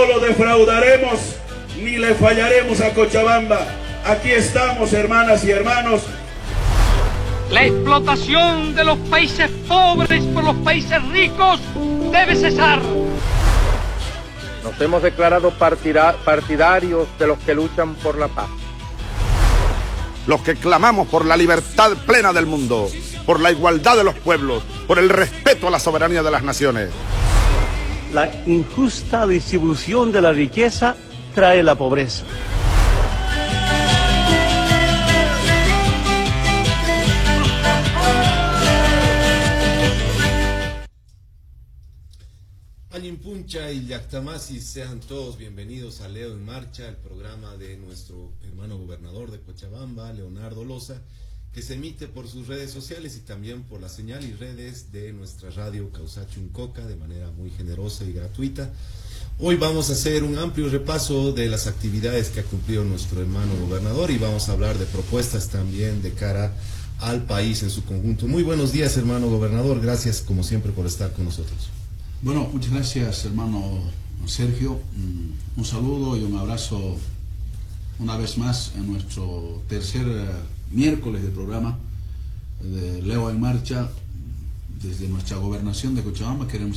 no lo defraudaremos ni le fallaremos a Cochabamba. Aquí estamos, hermanas y hermanos. La explotación de los países pobres por los países ricos debe cesar. Nos hemos declarado partidarios de los que luchan por la paz. Los que clamamos por la libertad plena del mundo, por la igualdad de los pueblos, por el respeto a la soberanía de las naciones. La injusta distribución de la riqueza trae la pobreza. Añimpuncha y Yactamasi, sean todos bienvenidos a Leo en Marcha, el programa de nuestro hermano gobernador de Cochabamba, Leonardo Loza, que se emite por sus redes sociales y también por la señal y redes de nuestra radio Causachuncoca de manera muy generosa y gratuita. Hoy vamos a hacer un amplio repaso de las actividades que ha cumplido nuestro hermano gobernador y vamos a hablar de propuestas también de cara al país en su conjunto. Muy buenos días, hermano gobernador, gracias como siempre por estar con nosotros. Bueno, muchas gracias, hermano Sergio. Un saludo y un abrazo una vez más en nuestro tercer miércoles del programa de Leo en Marcha. Desde nuestra gobernación de Cochabamba queremos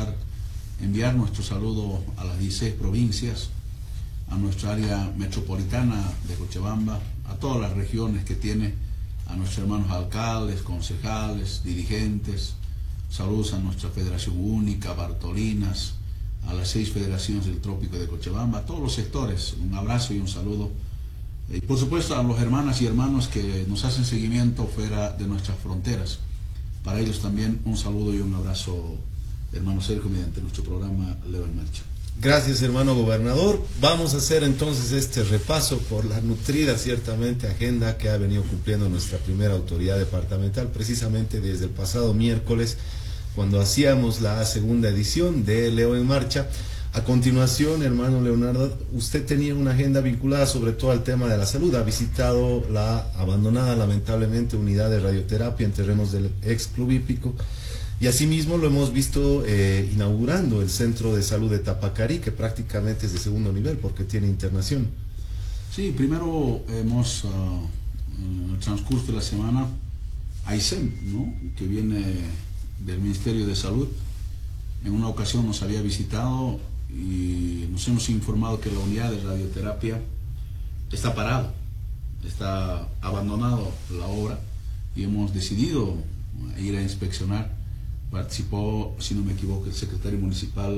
enviar nuestro saludo a las 16 provincias, a nuestra área metropolitana de Cochabamba, a todas las regiones que tiene, a nuestros hermanos alcaldes, concejales, dirigentes. Saludos a nuestra Federación Única, Bartolinas, a las 6 federaciones del Trópico de Cochabamba, a todos los sectores, un abrazo y un saludo. Y por supuesto a los hermanas y hermanos que nos hacen seguimiento fuera de nuestras fronteras. Para ellos también un saludo y un abrazo, hermano Sergio, mediante nuestro programa Leo en Marcha. Gracias, hermano gobernador. Vamos a hacer entonces este repaso por la nutrida, ciertamente, agenda que ha venido cumpliendo nuestra primera autoridad departamental, precisamente desde el pasado miércoles, cuando hacíamos la segunda edición de Leo en Marcha. A continuación, hermano Leonardo, usted tenía una agenda vinculada sobre todo al tema de la salud. Ha visitado la abandonada, lamentablemente, unidad de radioterapia en terrenos del ex Club Hípico. Y asimismo lo hemos visto inaugurando el centro de salud de Tapacarí, que prácticamente es de segundo nivel porque tiene internación. Sí, primero hemos, en el transcurso de la semana, AICEM, ¿no?, que viene del Ministerio de Salud, en una ocasión nos había visitado y nos hemos informado que la unidad de radioterapia está parada, está abandonado la obra y hemos decidido ir a inspeccionar. Participó, si no me equivoco, el secretario municipal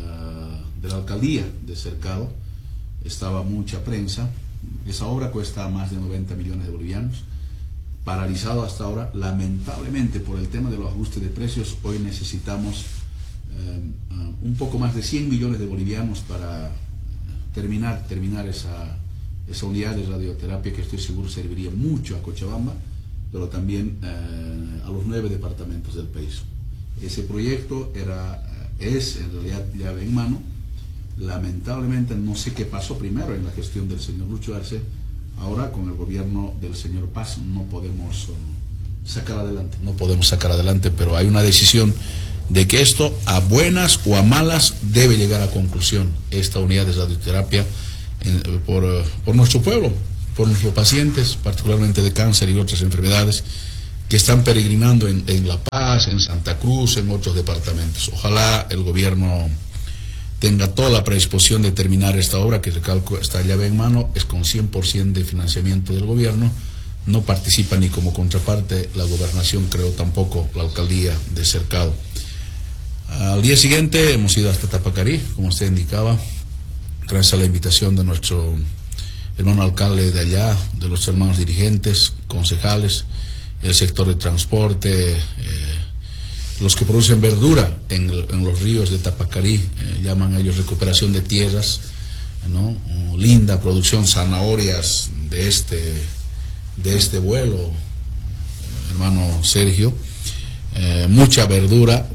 de la alcaldía de Cercado. Estaba mucha prensa. Esa obra cuesta más de 90 millones de bolivianos. Paralizado hasta ahora, lamentablemente por el tema de los ajustes de precios. Hoy necesitamos un poco más de 100 millones de bolivianos para terminar esa unidad de radioterapia, que estoy seguro serviría mucho a Cochabamba, pero también a los 9 departamentos del país. Ese proyecto es en realidad llave en mano. Lamentablemente no sé qué pasó primero en la gestión del señor Lucho Arce. Ahora con el gobierno del señor Paz no podemos sacar adelante. No podemos sacar adelante, pero hay una decisión de que esto, a buenas o a malas, debe llegar a conclusión. Esta unidad de radioterapia por nuestro pueblo, por nuestros pacientes, particularmente de cáncer y otras enfermedades, que están peregrinando en La Paz, en Santa Cruz, en otros departamentos. Ojalá el gobierno tenga toda la predisposición de terminar esta obra, que recalco, está llave en mano, es con 100% de financiamiento del gobierno, no participa ni como contraparte la gobernación, creo tampoco la alcaldía de Cercado. Al día siguiente hemos ido hasta Tapacarí, como usted indicaba, gracias a la invitación de nuestro hermano alcalde de allá, de los hermanos dirigentes, concejales, el sector de transporte, los que producen verdura en los ríos de Tapacarí, llaman ellos recuperación de tierras, ¿no? Linda producción, zanahorias de este vuelo, hermano Sergio, mucha verdura,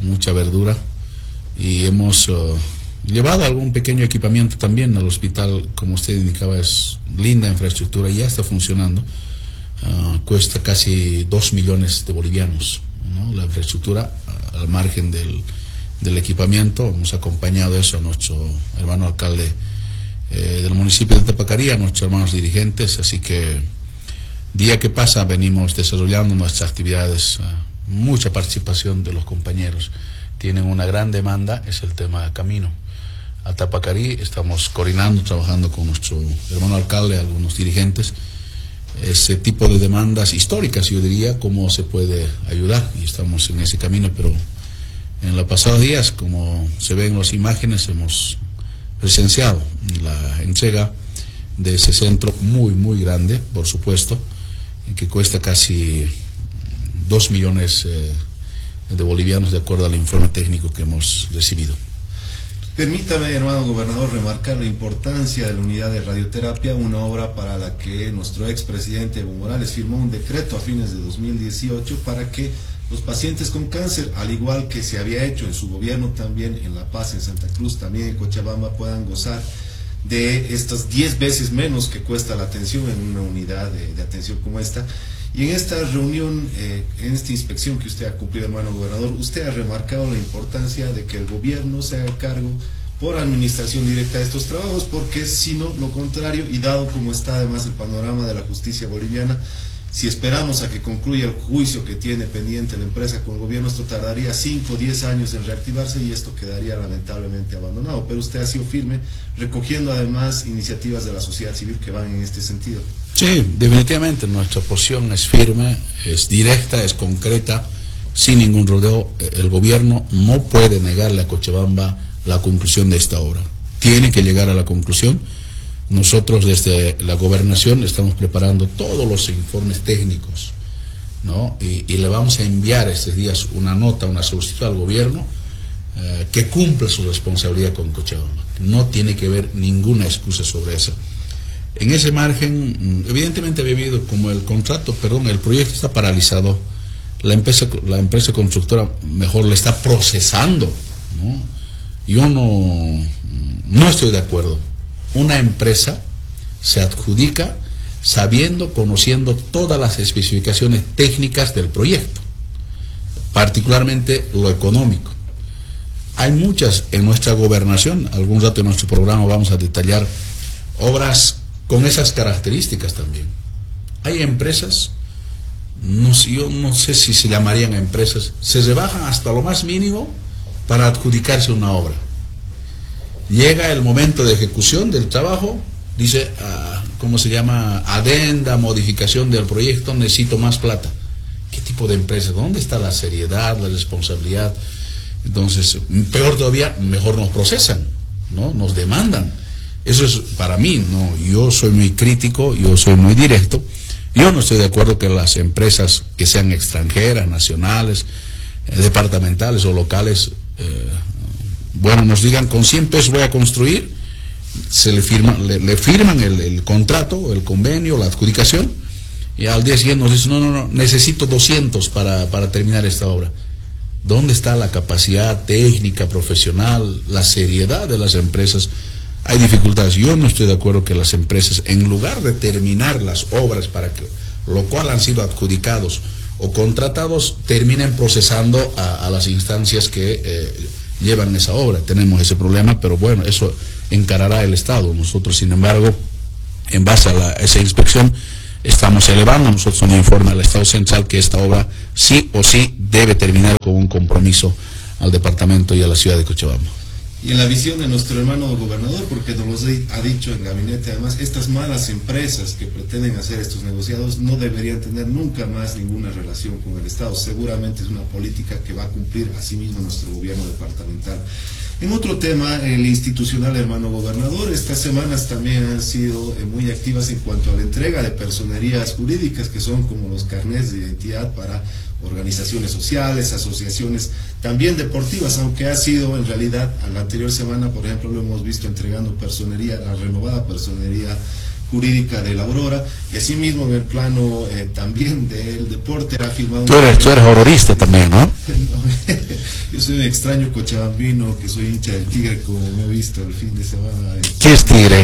y hemos llevado algún pequeño equipamiento también al hospital. Como usted indicaba, es linda infraestructura y ya está funcionando. Cuesta casi 2 millones de bolivianos, ¿no?, la infraestructura al margen del equipamiento. Hemos acompañado eso a nuestro hermano alcalde del municipio de Tapacarí, a nuestros hermanos dirigentes, así que día que pasa venimos desarrollando nuestras actividades, mucha participación de los compañeros. Tienen una gran demanda, es el tema camino a Tapacarí. Estamos coordinando, trabajando con nuestro hermano alcalde, algunos dirigentes, ese tipo de demandas históricas, yo diría, cómo se puede ayudar, y estamos en ese camino. Pero en los pasados días, como se ven en las imágenes, hemos presenciado la entrega de ese centro muy grande, por supuesto, que cuesta casi 2 millones de bolivianos, de acuerdo al informe técnico que hemos recibido. Permítame, hermano gobernador, remarcar la importancia de la unidad de radioterapia, una obra para la que nuestro expresidente Evo Morales firmó un decreto a fines de 2018 para que los pacientes con cáncer, al igual que se había hecho en su gobierno también en La Paz, en Santa Cruz, también en Cochabamba, puedan gozar de estas 10 veces menos que cuesta la atención en una unidad de atención como esta. Y en esta reunión, en esta inspección que usted ha cumplido, hermano gobernador, usted ha remarcado la importancia de que el gobierno se haga cargo por administración directa de estos trabajos, porque si no, lo contrario, y dado como está además el panorama de la justicia boliviana, si esperamos a que concluya el juicio que tiene pendiente la empresa con el gobierno, esto tardaría 5 o 10 años en reactivarse y esto quedaría lamentablemente abandonado. Pero usted ha sido firme, recogiendo además iniciativas de la sociedad civil que van en este sentido. Sí, definitivamente nuestra posición es firme, es directa, es concreta, sin ningún rodeo. El gobierno no puede negarle a Cochabamba la conclusión de esta obra. Tiene que llegar a la conclusión. Nosotros desde la gobernación estamos preparando todos los informes técnicos, ¿no? Y le vamos a enviar estos días una nota, una solicitud al gobierno que cumpla su responsabilidad con Cochabamba. No tiene que haber ninguna excusa sobre eso. En ese margen, evidentemente había habido como el proyecto está paralizado. La empresa constructora mejor le está procesando, ¿no? Yo no estoy de acuerdo. Una empresa se adjudica conociendo todas las especificaciones técnicas del proyecto, particularmente lo económico. Hay muchas en nuestra gobernación, algún rato en nuestro programa vamos a detallar obras con esas características también. Hay empresas, yo no sé si se llamarían empresas, se rebajan hasta lo más mínimo para adjudicarse una obra. Llega el momento de ejecución del trabajo, dice, ¿cómo se llama? Adenda, modificación del proyecto, necesito más plata. ¿Qué tipo de empresa? ¿Dónde está la seriedad, la responsabilidad? Entonces, peor todavía, mejor nos procesan, ¿no? Nos demandan. Eso es para mí, ¿no? Yo soy muy crítico, yo soy muy directo. Yo no estoy de acuerdo que las empresas que sean extranjeras, nacionales, departamentales o locales, nos digan con 100 pesos voy a construir, le firman el contrato, el convenio, la adjudicación, y al día siguiente nos dicen, no, necesito 200 para terminar esta obra. ¿Dónde está la capacidad técnica, profesional, la seriedad de las empresas? Hay dificultades. Yo no estoy de acuerdo que las empresas, en lugar de terminar las obras para que lo cual han sido adjudicados o contratados, terminen procesando a las instancias que llevan esa obra. Tenemos ese problema, pero bueno, eso encarará el Estado. Nosotros, sin embargo, en base a esa inspección, estamos elevando nosotros un informe al Estado Central que esta obra sí o sí debe terminar con un compromiso al departamento y a la ciudad de Cochabamba. Y en la visión de nuestro hermano gobernador, porque nos lo ha dicho en gabinete, además, estas malas empresas que pretenden hacer estos negociados no deberían tener nunca más ninguna relación con el Estado. Seguramente es una política que va a cumplir asimismo nuestro gobierno departamental. En otro tema, el institucional, hermano gobernador, estas semanas también han sido muy activas en cuanto a la entrega de personerías jurídicas, que son como los carnets de identidad para organizaciones sociales, asociaciones también deportivas, aunque ha sido en realidad a la anterior semana, por ejemplo, lo hemos visto entregando personería, la renovada personería jurídica de la Aurora, y asimismo en el plano también del deporte ha firmado... Tú eres horrorista también, ¿no? Yo soy un extraño cochabambino que soy hincha del Tigre, como me he visto el fin de semana. ¿Qué es Tigre?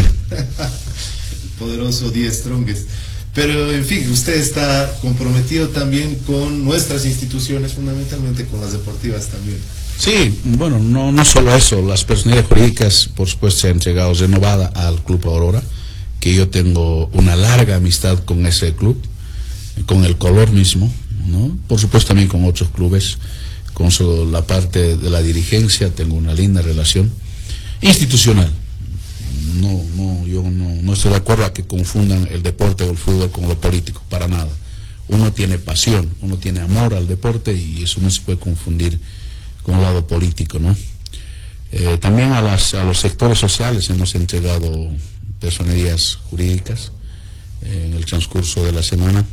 El poderoso 10 Strongest. Pero en fin, usted está comprometido también con nuestras instituciones, fundamentalmente con las deportivas también. Sí, bueno, no solo eso, las personalidades jurídicas, por supuesto, se han entregado renovada al Club Aurora, que yo tengo una larga amistad con ese club, con el color mismo, ¿no? Por supuesto también con otros clubes, con la parte de la dirigencia, tengo una linda relación institucional. Yo no estoy de acuerdo a que confundan el deporte o el fútbol con lo político, para nada. Uno tiene pasión, uno tiene amor al deporte y eso no se puede confundir con el lado político, ¿no? También a los sectores sociales hemos entregado personerías jurídicas en el transcurso de la semana.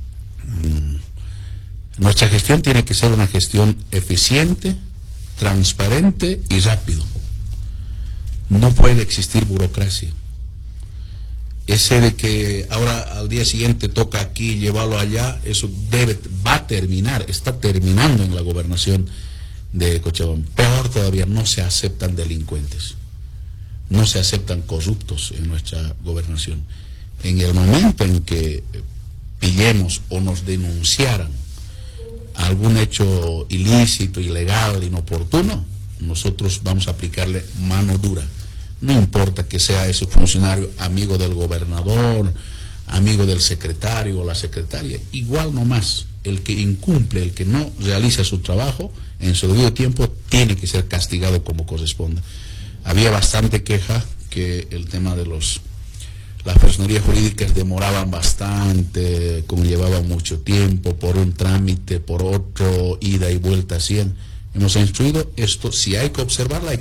Nuestra gestión tiene que ser una gestión eficiente, transparente y rápido. No puede existir burocracia. Ese de que ahora al día siguiente toca aquí llevarlo allá, eso va a terminar, está terminando en la gobernación de Cochabamba. Peor todavía, no se aceptan delincuentes, no se aceptan corruptos en nuestra gobernación. En el momento en que pillemos o nos denunciaran algún hecho ilícito, ilegal, inoportuno, nosotros vamos a aplicarle mano dura. No importa que sea ese funcionario amigo del gobernador, amigo del secretario o la secretaria, igual nomás, el que incumple, el que no realiza su trabajo en su debido tiempo, tiene que ser castigado como corresponde. Había bastante queja que el tema de las personerías jurídicas demoraban bastante, conllevaban mucho tiempo, por un trámite, por otro, ida y vuelta hacían. Hemos instruido esto, si hay que observarla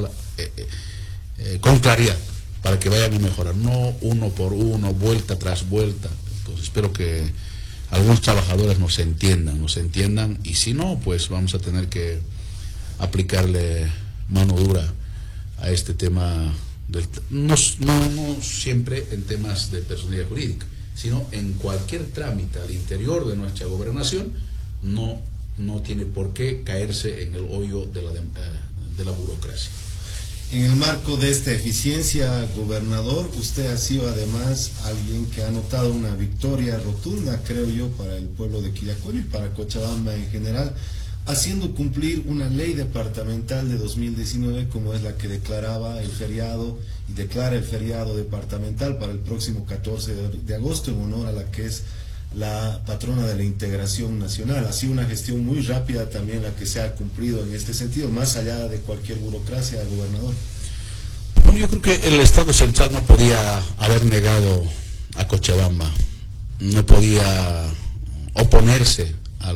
con claridad, para que vayan a mejorar, no uno por uno, vuelta tras vuelta. Entonces espero que algunos trabajadores nos entiendan, y si no, pues vamos a tener que aplicarle mano dura a este tema, no siempre en temas de personalidad jurídica, sino en cualquier trámite al interior de nuestra gobernación. No tiene por qué caerse en el hoyo de la burocracia. En el marco de esta eficiencia, gobernador, usted ha sido además alguien que ha notado una victoria rotunda, creo yo, para el pueblo de Quillacollo y para Cochabamba en general, haciendo cumplir una ley departamental de 2019 como es la que declaraba el feriado y declara el feriado departamental para el próximo 14 de agosto en honor a la que es la patrona de la integración nacional. Ha sido una gestión muy rápida también la que se ha cumplido en este sentido, más allá de cualquier burocracia, gobernador. Bueno, yo creo que el Estado central no podía haber negado a Cochabamba, no podía oponerse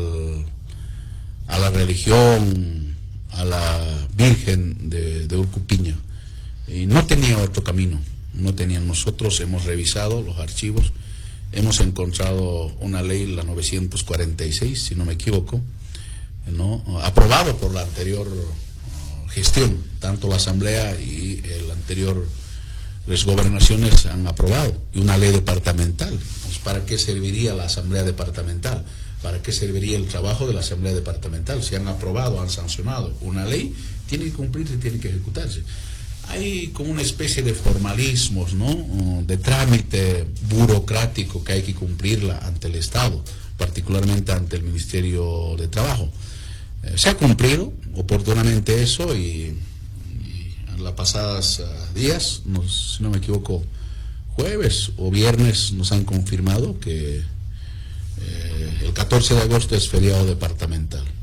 a la religión, a la Virgen de Urcupiña, y no tenía otro camino, no tenían. Nosotros hemos revisado los archivos, hemos encontrado una ley, la 946, si no me equivoco, ¿no?, aprobado por la anterior gestión, tanto la Asamblea y el anterior, las gobernaciones han aprobado, y una ley departamental. Pues, ¿para qué serviría la Asamblea departamental? ¿Para qué serviría el trabajo de la Asamblea departamental? Si han aprobado, han sancionado una ley, tiene que cumplirse, tiene que ejecutarse. Hay como una especie de formalismos, ¿no?, de trámite burocrático que hay que cumplirla ante el Estado, particularmente ante el Ministerio de Trabajo. Se ha cumplido oportunamente eso, y en los pasados días, si no me equivoco, jueves o viernes, nos han confirmado que el 14 de agosto es feriado departamental.